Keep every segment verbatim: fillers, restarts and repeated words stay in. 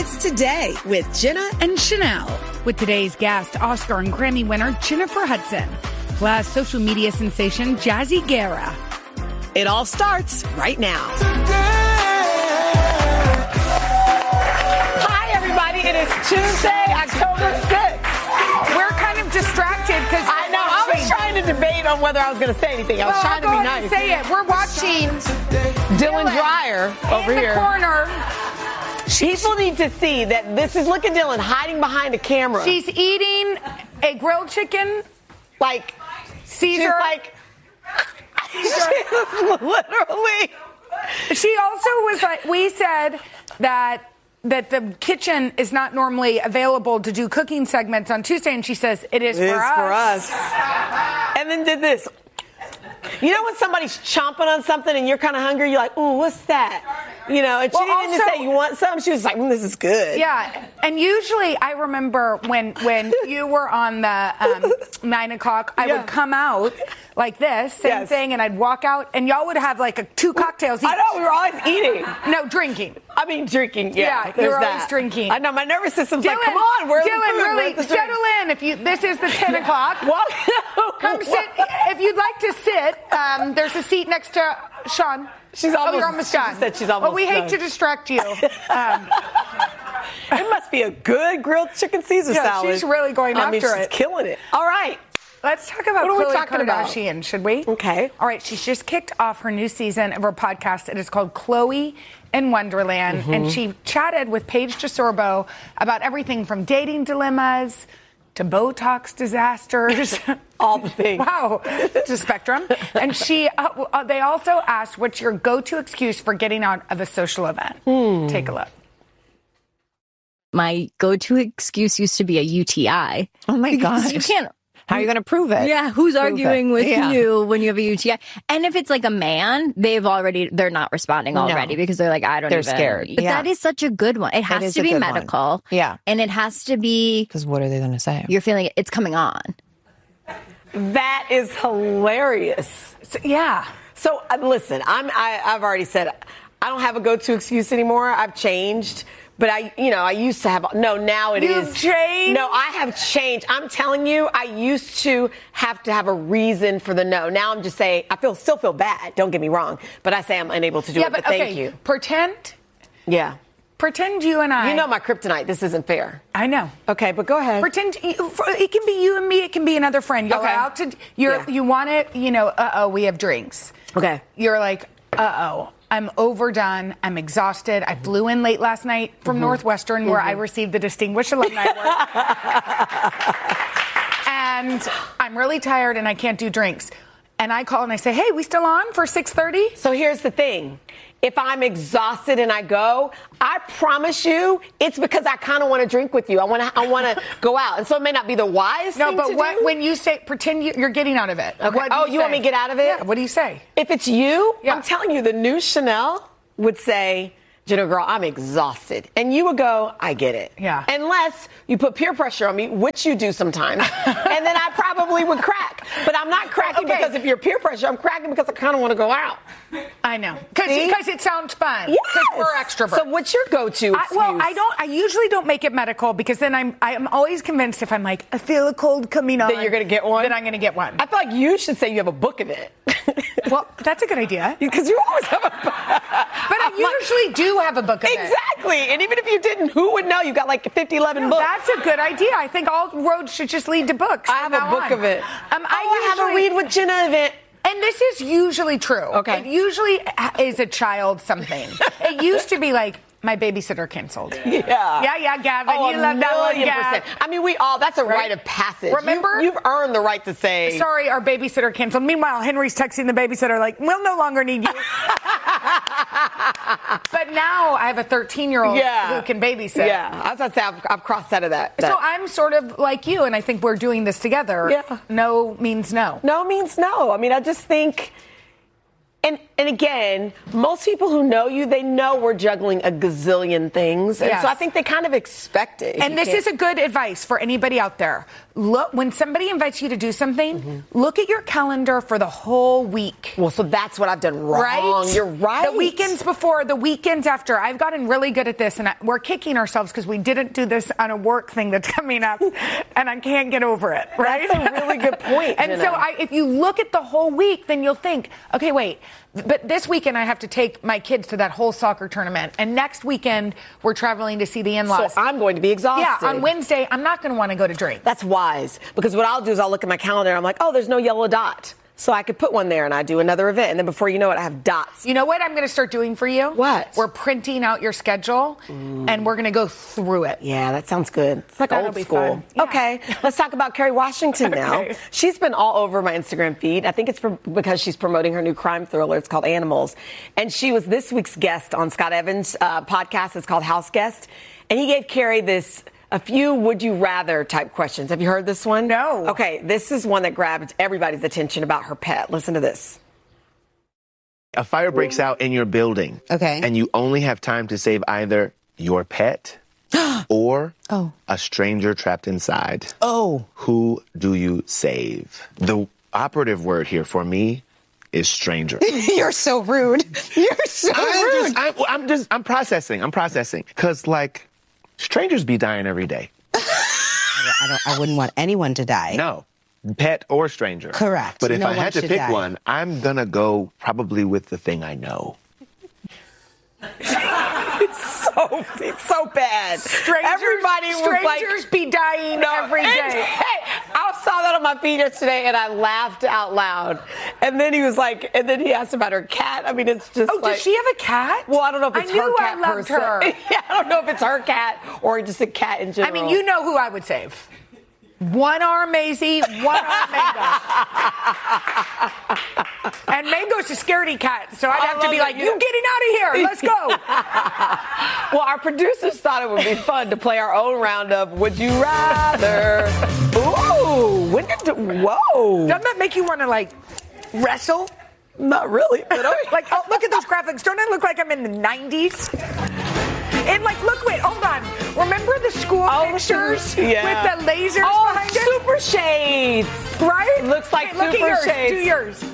It's Today with Jenna and Chanel. With today's guest, Oscar and Grammy winner Jennifer Hudson, plus social media sensation Jazzy Guerra. It all starts right now. Hi, everybody. It is Tuesday, October sixth. We're kind of distracted because I know. I was trying to debate on whether I was going to say anything. I was well, trying I'll to be go ahead nice. and say it. We're watching Dylan Dreyer over in here. the corner. People need to see that this is, look at Dylan hiding behind a camera. She's eating a grilled chicken. like, Caesar. she's like, she's literally. She also was like, we said that that the kitchen is not normally available to do cooking segments on Tuesday, and she says it is, It for, is us. for us. And then did this. You know when somebody's chomping on something and you're kind of hungry, you're like, ooh, what's that? You know, and she Well, didn't also- say you want some. She was like, mm, this is good. Yeah, and usually I remember when when you were on the um, nine o'clock, I Yeah. would come out like this, same Yes. thing, and I'd walk out, and y'all would have like a, two cocktails each. I know, we were always eating. No, drinking. I mean, drinking, yeah. Yeah, there's you're always that. drinking. I know, my nervous system's Dylan, like, come on, where's Dylan, the food? really, Where's the settle drinks? in. If you, this is the ten o'clock. Walk. Come sit. If you'd like to sit, um, there's a seat next to Sean. She's Oh, almost- you're almost she done. just said she's almost Well, we hate done. to distract you. Um, It must be a good grilled chicken Caesar Yeah, salad. she's really going I mean, after she's it. killing it. All right. Let's talk about What are we Khloe talking about? Kardashian, should we? Okay. All right, she's just kicked off her new season of her podcast. It is called Khloe in Wonderland, Mm-hmm. and she chatted with Paige DeSorbo about everything from dating dilemmas to Botox disasters. All the things. Wow, it's a spectrum. And she, uh, uh, they also asked, what's your go-to excuse for getting out of a social event? Hmm. Take a look. My go-to excuse used to be a U T I. Oh my Because gosh. You can't. How are you going to prove it? Yeah, who's Prove arguing it. with Yeah. you when you have a U T I? And if it's like a man, they've already, they're not responding already because they're like, I don't They're even. scared. But Yeah. that is such a good one. It has is to a be good one. medical. Yeah. And it has to be, Because what are they going to say? you're feeling it, it's coming on. That is hilarious. So, yeah. So uh, listen, I'm. I, I've already said I don't have a go-to excuse anymore. I've changed, but I, you know, I used to have. No, now it is. You've changed? No, I have changed. I'm telling you, I used to have to have a reason for the no. Now I'm just saying I feel still feel bad. Don't get me wrong, but I say I'm unable to do Yeah, it. but But okay, thank you. pretend, Yeah, pretend you and I. you know my kryptonite. This isn't fair. I know. Okay, but go ahead. Pretend you- it can be you and me. It can be another friend. You're Okay. out to. You're Yeah. you want it. You know. Uh oh. We have drinks. Okay. You're like. Uh oh. I'm overdone. I'm exhausted. I flew in late last night from Mm-hmm. Northwestern, where I received the Distinguished Alumni Award. And I'm really tired, and I can't do drinks. And I call and I say, "Hey, we still on for six thirty?" So here's the thing. If I'm exhausted and I go, I promise you, it's because I kind of want to drink with you. I want to. I want to go out, and so it may not be the wise No, thing but to what, do. when you say pretend you, you're getting out of it. Okay. What do Oh, you want say? me to get out of it? Yeah. What do you say? If it's you, Yeah. I'm telling you, the new Chanel would say, Jenna, girl, I'm exhausted. And you would go, I get it. Yeah. Unless you put peer pressure on me, which you do sometimes. And then I probably would crack. But I'm not cracking Okay. because of your peer pressure. I'm cracking because I kind of want to go out. I know. See? Because it sounds fun. Yes. Because we're extroverts. So what's your go-to I, excuse? well, I don't. I usually don't make it medical because then I'm. I'm always convinced if I'm like, I feel a cold coming on, That you're gonna get one? Then I'm going to get one. I feel like you should say you have a book of it. well, that's a good idea. Because you always have a book. But I usually do have a book of it. Exactly. And even if you didn't, who would know? You got like fifty, eleven No, books. that's a good idea. I think all roads should just lead to books. I have from a now book on. of it. Um, oh, I, have a usually- read with Jenna event. And this is usually true. Okay. It usually is a child something. It used to be like, my babysitter canceled. Yeah. Yeah, yeah, Gavin. Oh, you a love that one, million Gav. percent. I mean, we all, that's a Right? rite of passage. Remember? You, you've earned the right to say. Sorry, our babysitter canceled. Meanwhile, Henry's texting the babysitter like, we'll no longer need you. But now I have a thirteen-year-old Yeah. who can babysit. Yeah. I was about to say, I've, I've crossed out of that. that. So I'm sort of like you, and I think we're doing this together. Yeah. No means no. No means no. I mean, I just think, and, and and again, most people who know you, they know we're juggling a gazillion things. And Yes. so I think they kind of expect it. And You this can't- is a good advice for anybody out there. Look, when somebody invites you to do something, Mm-hmm. look at your calendar for the whole week. Well, so that's what I've done wrong. Right? You're right. The weekends before, the weekends after. I've gotten really good at this, and I, we're kicking ourselves because we didn't do this on a work thing that's coming up, and I can't get over it, right? That's a really good point, And Jenna. so I, if you look at the whole week, then you'll think, okay, wait, but this weekend I have to take my kids to that whole soccer tournament, and next weekend we're traveling to see the in-laws. So I'm going to be exhausted. Yeah, on Wednesday, I'm not going to want to go to drink. That's wise. Because what I'll do is I'll look at my calendar and I'm like, oh, there's no yellow dot. So I could put one there and I do another event. And then before you know it, I have dots. You know what I'm going to start doing for you? What? We're printing out your schedule, and we're going to go through it. Yeah, that sounds good. It's like That'll old be school. fun. Yeah. Okay, let's talk about Kerry Washington now. Okay. She's been all over my Instagram feed. I think it's for, because she's promoting her new crime thriller. It's called Animals. And she was this week's guest on Scott Evans' uh, podcast. It's called House Guest. And he gave Kerry this... a few would you rather type questions. Have you heard this one? No. Okay, this is one that grabbed everybody's attention about her pet. Listen to this. A fire breaks out in your building. Okay. And you only have time to save either your pet or Oh. a stranger trapped inside. Oh. Who do you save? The operative word here for me is stranger. You're so rude. You're so I'm rude. just, I'm, I'm just, I'm processing. I'm processing. Because, like, strangers be dying every day. I, don't, I wouldn't want anyone to die. No. Pet or stranger. Correct. But if No I one had to should pick die. one, I'm going to go probably with the thing I know. So, it's so bad. Strangers, Everybody was like... strangers be dying No, every and- day. Hey, I saw that on my feed yesterday, and I laughed out loud. And then he was like, and then he asked about her cat. I mean, it's just Oh, like, does she have a cat? Well, I don't know if it's I knew her cat I loved per se. her. Yeah, I don't know if it's her cat or just a cat in I general. mean, you know who I would save. One arm Maisie, one arm Mango. And Mango's a scaredy cat, so I'd I have to be love like, it. you getting out of here, let's go. Well, our producers thought it would be fun to play our own round of Would You Rather. Ooh, when did the, whoa. Doesn't that make you want to, like, wrestle? Not really, but okay. Like, oh, look at those graphics. Don't I look like I'm in the nineties? And, like, look, wait, hold on. Remember the school Oh, pictures yeah. with the lasers Oh, behind it? super shades. Right? Looks like Wait, look super at yours. shades. Do yours.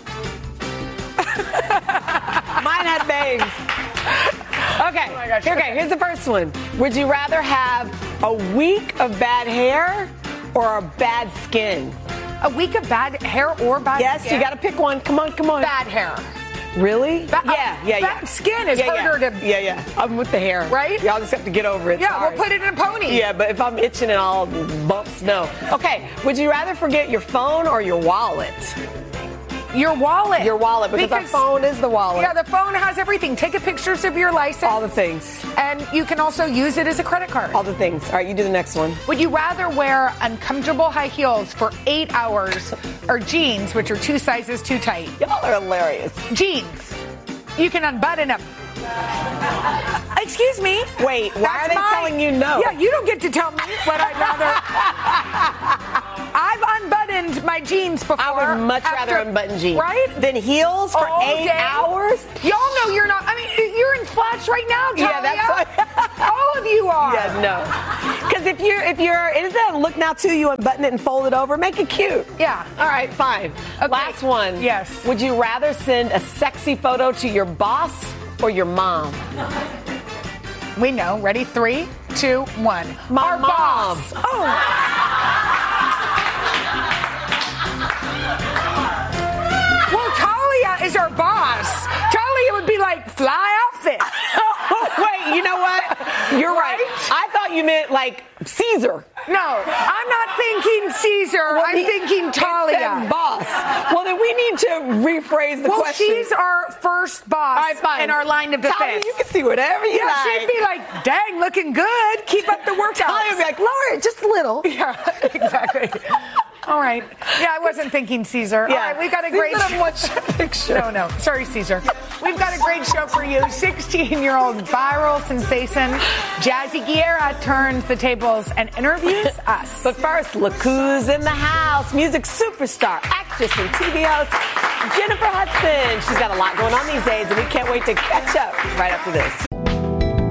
Mine had bangs. Okay, Oh my gosh, okay, okay. here's the first one. Would you rather have a week of bad hair or a bad skin? A week of bad hair or bad Yes, skin? you got to pick one. Come on, come on. Bad hair. Really? Ba- yeah, yeah, yeah. bad skin is yeah, harder yeah. to- Yeah, yeah. I'm with the hair. Right? Y'all just have to get over it. Yeah, Sorry. we'll put it in a pony. Yeah, but if I'm itching and all bumps, no. Okay, would you rather forget your phone or your wallet? Your wallet. Your wallet, because, our phone is the wallet. Yeah, the phone has everything. Take a pictures of your license. All the things. And you can also use it as a credit card. All the things. All right, you do the next one. Would you rather wear uncomfortable high heels for eight hours or jeans, which are two sizes too tight? Y'all are hilarious. Jeans. You can unbutton them. Excuse me. Wait, why That's are they mine. telling you no? Yeah, you don't get to tell me what I'd rather. I've unbuttoned my jeans before. I would much after- rather unbutton jeans. Right? Than heels for All eight day. hours? Y'all know you're not. I mean, you're in flats right now, Talia. Yeah, that's what- All of you are. Yeah, no. Because if you're, if you're, it doesn't look now to you, unbutton it and fold it over, make it cute. Yeah. All right, fine. Okay. Last one. Yes. Would you rather send a sexy photo to your boss or your mom? We know. Ready? Three, two, one. My Our mom. boss. Oh. Well, Talia is our boss. Talia would be like, fly outfit. Wait, you know what? You're right. Right? I thought you meant like Caesar. No, I'm not thinking Caesar. Well, I'm he- thinking it said Talia. boss. Well, then we need to rephrase the Well, question. she's our first boss All right, fine. in our line of defense. Talia, you can see whatever you yeah, like. she'd be like, dang, looking good. Keep up the workout. Talia would be like, lower it just a little. Yeah, exactly. All right. Yeah, I wasn't thinking Caesar. Yeah. All right, we've got a Caesar great doesn't watch that picture. No, no. Sorry, Caesar. We've got a great show for you. sixteen-year-old viral sensation Jazzy Guerra turns the tables and interviews us. But first, look who's in the house. Music superstar, actress, and T V host, Jennifer Hudson. She's got a lot going on these days, and we can't wait to catch up right after this.